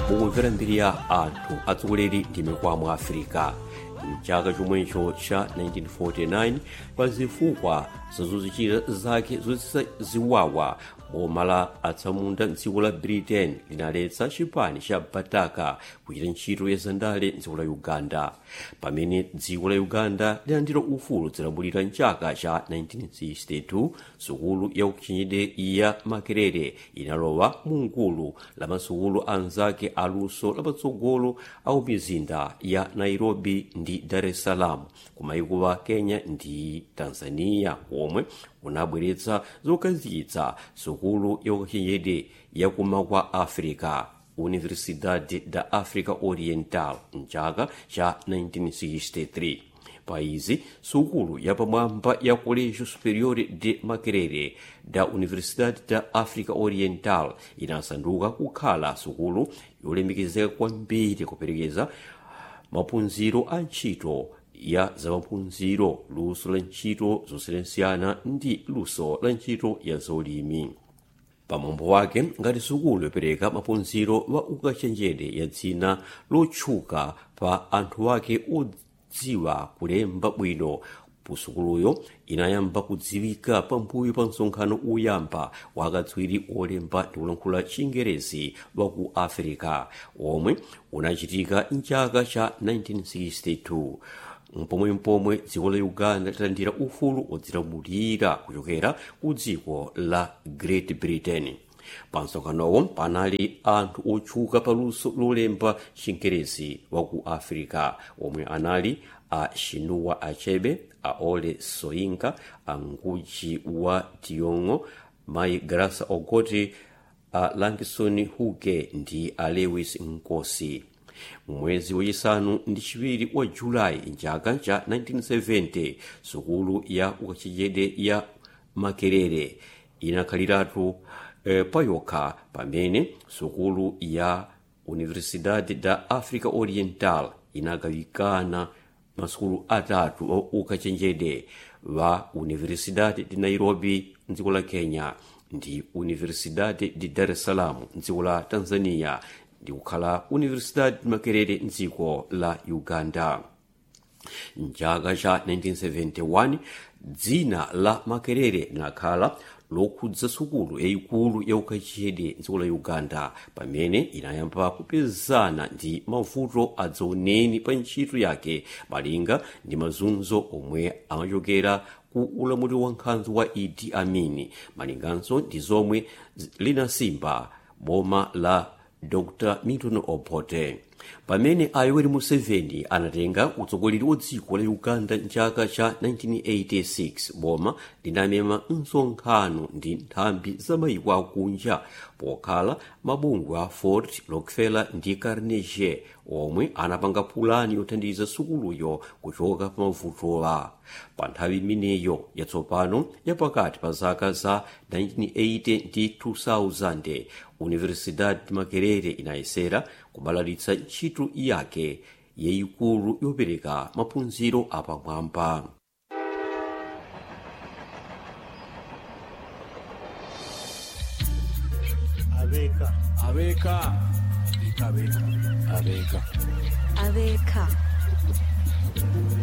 mukumvera mbiri ya anthu atsogoleri ndi mikwamo a Africa. Mchaka chomwecho cha 1949 pa zifukwa zazozichita zake zoziwawa boma la atsamunda mdziko la Britain linaletsa chipani cha Bataka kuchita ntchito ya zandale mdziko la Uganda. Pamene dziko la Uganda lilandira ufulu zilamulira mchaka cha 1962, sukulu ya ukachenjede ya Makerere inalowa mungulu la masukulu anzake aluso lapatsogolo au mizinda ya Nairobi ndi Dar es Salaam kumayiko a Kenya ndi Tanzania, omwe unabweretsa zokhazikitsa sukulu ya ukachenjede ya kumakwa Africa, Universidade da África Oriental, mchaka cha 1963. Paizi sukulu yapamwamba ya Colégio Superior de Makerere da Universidade da África Oriental inasanduka kukhala sukulu yolemekezeka kwambiri kuperekeza maphunziro a ntchito ya zamaphunziro, luso la ntchito zosiyanasiyana ndi luso la ntchito ya zolimi. Pamwambo wake ngati sukulu yopereka maphunziro wa ukachenjede ya dzina lotchuka pa anthu wake odziwa kulemba bwino, sukuluyo inayamba kudziwika pambuyo pa msonkhano uyamba wa akatswiri olemba ndi kulankhula Chingerezi wa ku Africa, omwe unachitika mchaka cha 1962. Mpomwe dziko la Uganda lilandira ufulu odzilamulira kuchokera ku dziko la Great Britain. Pa msonkhanowo panali anthu otchuka paluso lolemba Chingerezi wa ku Africa, omwe anali a Chinua Achebe, a Ole Soyinka, a Ngugi wa Thiong'o, Mai Graça Ogotte, a Langston Hughes ndi a Lewis Nkosi. Mwezi wachisanu ndi chiwiri wa Julai mchaka cha 1970, sukulu ya ukachenjede ya Makerere inakhaliratu payokha, pamene sukulu ya Universidade da África Oriental inagawikana masukulu atatu wa ukachenjede wa Universidade de Nairobi mdziko la Kenya ndi Universidade de Dar es Salaam mdziko la Tanzania ndi kukhala Universidade de Makerere mdziko la Uganda. Mchaka cha 1971 dzina la Makerere linakhala lokhudza sukulu yayikulu ya ukachenjede mdziko la Uganda, pamene inayamba kupezana ndi mavuto adzaoneni pa ntchito yake malinga ndi mazunzo omwe amachokera ku ulamuliro wa nkhanza wa Idi Amin, malinganso ndi zomwe linasimba boma la Dr. Milton Obote. Pamene Yoweri Museveni anatenga utsogoleri wa dziko la Uganda mchaka cha 1986, boma linamema msonkhano ndi nthambi za mayiko akunja pokhala mabungwe a Ford, Rockefeller ndi Carnegie, omwe anapanga pulani yothandiza sukuluyo kuchoka pa mavutowa. Pa nthawi imeneyo yatsopano yapakati pa zaka za 1980 ndi 2000, Universidade de Makerere inayesera kubalalitsa ntchito yake yayikulu yopereka maphunziro apamwamba. Abeka.